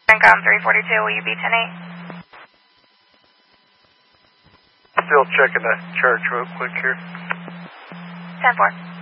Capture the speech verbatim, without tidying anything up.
Income three forty-two, will you be ten eight? Still checking the charge real quick here. ten four.